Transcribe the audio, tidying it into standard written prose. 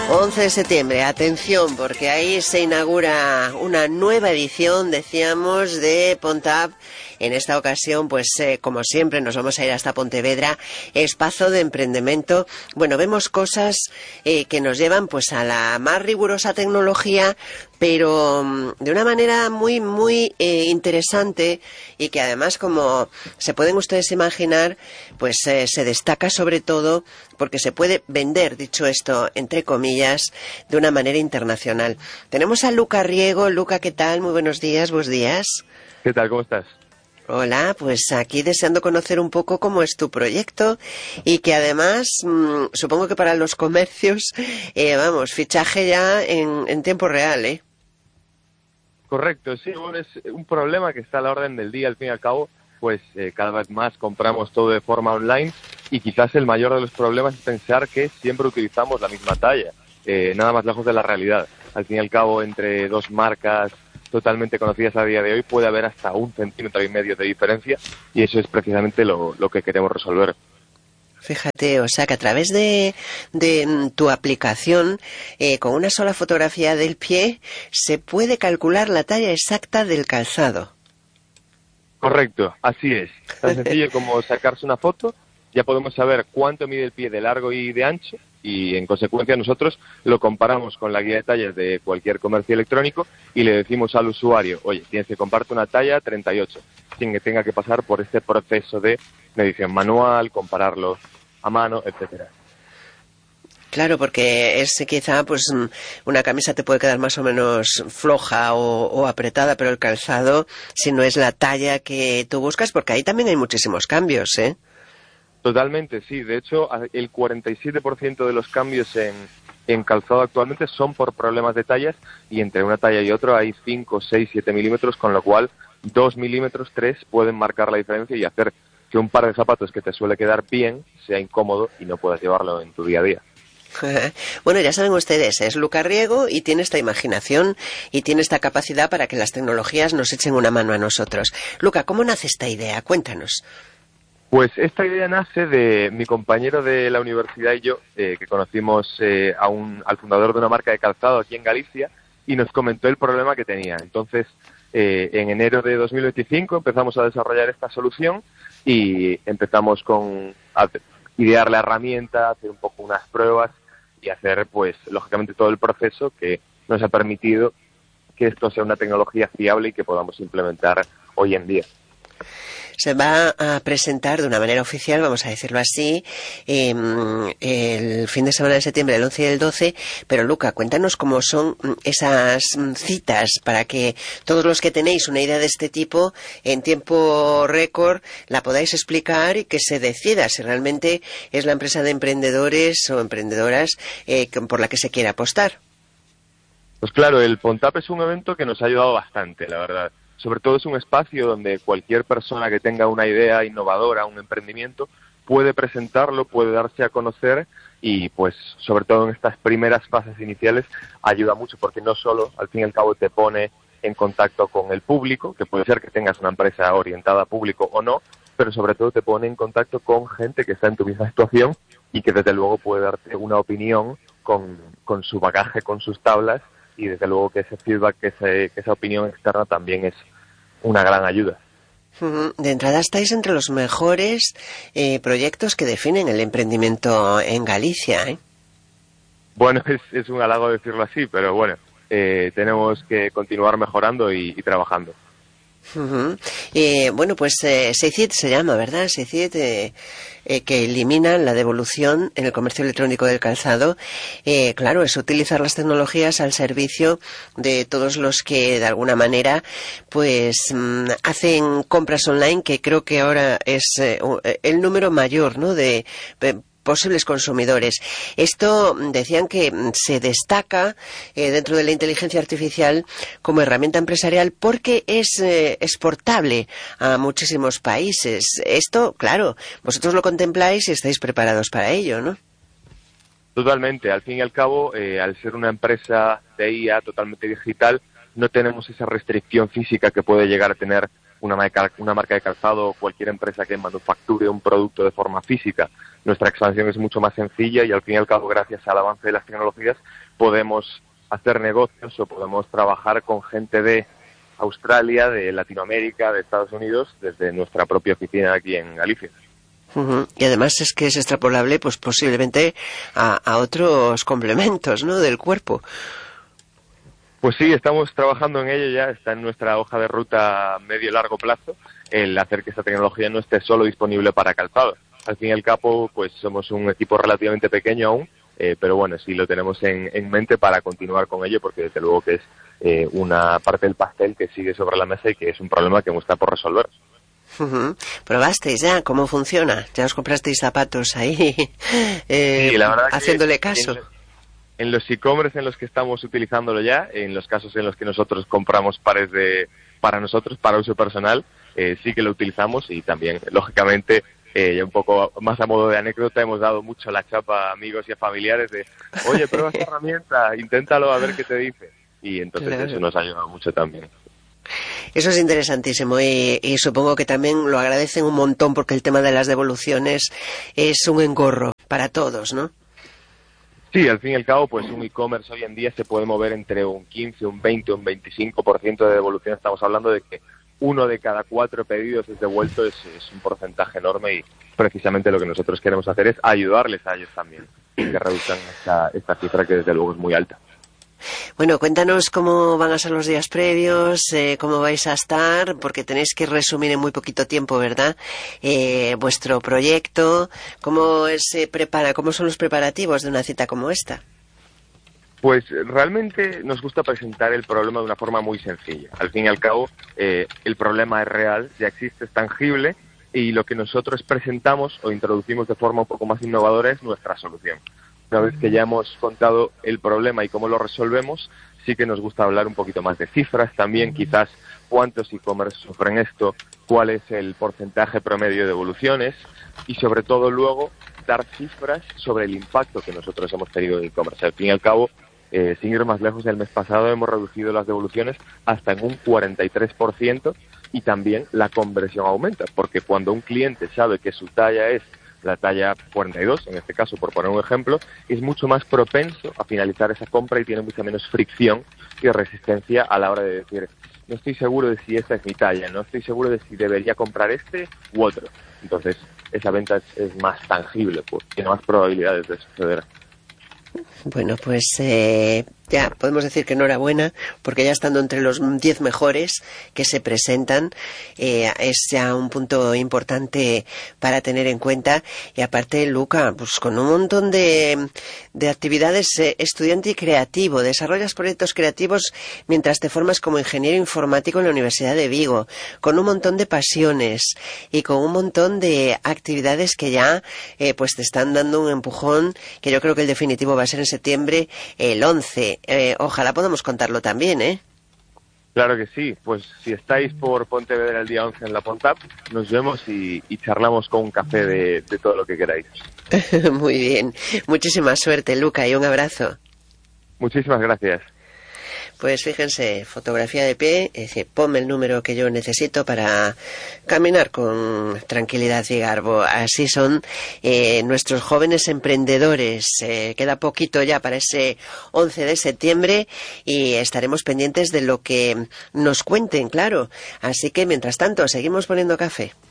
11 de septiembre, atención, porque ahí se inaugura una nueva edición, decíamos, de Pontap. En esta ocasión, pues como siempre, nos vamos a ir hasta Pontevedra, espacio de emprendimiento. Bueno, vemos cosas que nos llevan pues a la más rigurosa tecnología, pero de una manera muy, muy interesante, y que además, como se pueden ustedes imaginar, pues se destaca sobre todo porque se puede vender, dicho esto, entre comillas, de una manera internacional. Tenemos a Luca Riego. Luca, ¿qué tal? Muy buenos días, buenos días. ¿Qué tal? ¿Cómo estás? Hola, pues aquí deseando conocer un poco cómo es tu proyecto, y que además, supongo que para los comercios, vamos, fichaje ya en tiempo real, ¿eh? Correcto, sí, bueno, es un problema que está a la orden del día, al fin y al cabo, pues cada vez más compramos todo de forma online, y quizás el mayor de los problemas es pensar que siempre utilizamos la misma talla, nada más lejos de la realidad. Al fin y al cabo, entre dos marcas totalmente conocidas a día de hoy puede haber hasta 1,5 centímetros de diferencia, y eso es precisamente lo que queremos resolver. Fíjate, o sea que a través de tu aplicación, con una sola fotografía del pie, se puede calcular la talla exacta del calzado. Correcto, así es. Tan sencillo como sacarse una foto, ya podemos saber cuánto mide el pie de largo y de ancho, y en consecuencia nosotros lo comparamos con la guía de tallas de cualquier comercio electrónico y le decimos al usuario: oye, tienes que comprarte una talla 38, sin que tenga que pasar por este proceso de medición manual, compararlo a mano, etcétera. Claro, porque es quizá pues una camisa te puede quedar más o menos floja o apretada, pero el calzado, si no es la talla que tú buscas, porque ahí también hay muchísimos cambios, ¿eh? Totalmente, sí. De hecho, el 47% de los cambios en calzado actualmente son por problemas de tallas, y entre una talla y otra hay 5, 6, 7 milímetros, con lo cual 2 milímetros, 3 pueden marcar la diferencia y hacer que un par de zapatos que te suele quedar bien sea incómodo y no puedas llevarlo en tu día a día. Bueno, ya saben ustedes, es Luca Riego y tiene esta imaginación y tiene esta capacidad para que las tecnologías nos echen una mano a nosotros. Luca, ¿cómo nace esta idea? Cuéntanos. Pues esta idea nace de mi compañero de la universidad y yo, que conocimos al fundador de una marca de calzado aquí en Galicia, y nos comentó el problema que tenía. Entonces, en enero de 2025 empezamos a desarrollar esta solución y empezamos a idear la herramienta, hacer un poco unas pruebas y hacer, pues, lógicamente todo el proceso que nos ha permitido que esto sea una tecnología fiable y que podamos implementar hoy en día. Se va a presentar de una manera oficial, vamos a decirlo así, el fin de semana de septiembre, el 11 y el 12, pero Luca, cuéntanos cómo son esas citas para que todos los que tenéis una idea de este tipo, en tiempo récord, la podáis explicar y que se decida si realmente es la empresa de emprendedores o emprendedoras por la que se quiere apostar. Pues claro, el Pontap es un evento que nos ha ayudado bastante, la verdad. Sobre todo es un espacio donde cualquier persona que tenga una idea innovadora, un emprendimiento, puede presentarlo, puede darse a conocer, y pues sobre todo en estas primeras fases iniciales ayuda mucho, porque no solo al fin y al cabo te pone en contacto con el público, que puede ser que tengas una empresa orientada a público o no, pero sobre todo te pone en contacto con gente que está en tu misma situación y que desde luego puede darte una opinión con su bagaje, con sus tablas, y desde luego que ese feedback, que esa opinión externa también es una gran ayuda. De entrada estáis entre los mejores proyectos que definen el emprendimiento en Galicia, ¿eh? Bueno, es un halago decirlo así, pero bueno, tenemos que continuar mejorando y trabajando. Bueno, pues SEICID se llama, ¿verdad? SEICID, que elimina la devolución en el comercio electrónico del calzado. Claro, es utilizar las tecnologías al servicio de todos los que de alguna manera pues hacen compras online, que creo que ahora es el número mayor, ¿no?, de posibles consumidores. Esto decían que se destaca dentro de la inteligencia artificial como herramienta empresarial porque es exportable a muchísimos países. Esto, claro, vosotros lo contempláis y estáis preparados para ello, ¿no? Totalmente. Al fin y al cabo, al ser una empresa de IA totalmente digital, no tenemos esa restricción física que puede llegar a tener una marca de calzado o cualquier empresa que manufacture un producto de forma física. Nuestra expansión es mucho más sencilla y al fin y al cabo, gracias al avance de las tecnologías, podemos hacer negocios o podemos trabajar con gente de Australia, de Latinoamérica, de Estados Unidos, desde nuestra propia oficina aquí en Galicia. Y además es que es extrapolable, pues posiblemente a otros complementos, ¿no?, del cuerpo. Pues sí, estamos trabajando en ello ya, está en nuestra hoja de ruta medio-largo plazo, el hacer que esta tecnología no esté solo disponible para calzado. Al fin y al cabo, pues somos un equipo relativamente pequeño aún, pero bueno, sí lo tenemos en mente para continuar con ello, porque desde luego que es una parte del pastel que sigue sobre la mesa y que es un problema que está por resolver. ¿Probasteis ya cómo funciona? ¿Ya os comprasteis zapatos ahí sí, la verdad haciéndole caso? En los e-commerce en los que estamos utilizándolo ya, en los casos en los que nosotros compramos pares para nosotros, para uso personal, sí que lo utilizamos y también, lógicamente, ya un poco más a modo de anécdota, hemos dado mucho la chapa a amigos y a familiares de, oye, prueba esta herramienta, inténtalo a ver qué te dice. Y entonces claro, eso nos ha ayudado mucho también. Eso es interesantísimo y supongo que también lo agradecen un montón porque el tema de las devoluciones es un engorro para todos, ¿no? Sí, al fin y al cabo, pues un e-commerce hoy en día se puede mover entre un 15, un 20, un 25% de devolución. Estamos hablando de que 1 de cada 4 pedidos es devuelto, es un porcentaje enorme y precisamente lo que nosotros queremos hacer es ayudarles a ellos también, que reduzcan esta cifra que desde luego es muy alta. Bueno, cuéntanos cómo van a ser los días previos, cómo vais a estar, porque tenéis que resumir en muy poquito tiempo, ¿verdad? Vuestro proyecto, cómo se prepara, cómo son los preparativos de una cita como esta. Pues realmente nos gusta presentar el problema de una forma muy sencilla. Al fin y al cabo, el problema es real, ya existe, es tangible, y lo que nosotros presentamos o introducimos de forma un poco más innovadora es nuestra solución. Una vez que ya hemos contado el problema y cómo lo resolvemos, sí que nos gusta hablar un poquito más de cifras también, quizás cuántos e-commerce sufren esto, cuál es el porcentaje promedio de devoluciones y sobre todo luego dar cifras sobre el impacto que nosotros hemos tenido en e-commerce. Al fin y al cabo, sin ir más lejos, el mes pasado hemos reducido las devoluciones hasta en un 43% y también la conversión aumenta, porque cuando un cliente sabe que su talla es la talla 42, en este caso, por poner un ejemplo, es mucho más propenso a finalizar esa compra y tiene mucha menos fricción y resistencia a la hora de decir, no estoy seguro de si esta es mi talla, no estoy seguro de si debería comprar este u otro. Entonces, esa venta es más tangible, pues, tiene más probabilidades de suceder. Bueno, pues ya podemos decir que enhorabuena, porque ya estando entre los 10 mejores que se presentan, es ya un punto importante para tener en cuenta. Y aparte, Luca, pues con un montón de actividades estudiante y creativo, desarrollas proyectos creativos mientras te formas como ingeniero informático en la Universidad de Vigo, con un montón de pasiones y con un montón de actividades que ya pues te están dando un empujón, que yo creo que el definitivo va a ser en septiembre, el 11. Ojalá podamos contarlo también, ¿eh? Claro que sí, pues si estáis por Pontevedra el día 11 en la Pontap, nos vemos y charlamos con un café de todo lo que queráis. Muy bien, muchísima suerte, Luca, y un abrazo. Muchísimas gracias. Pues fíjense, fotografía de pie, es decir, ponme el número que yo necesito para caminar con tranquilidad y garbo. Así son nuestros jóvenes emprendedores. Queda poquito ya para ese 11 de septiembre y estaremos pendientes de lo que nos cuenten, claro. Así que, mientras tanto, seguimos poniendo café.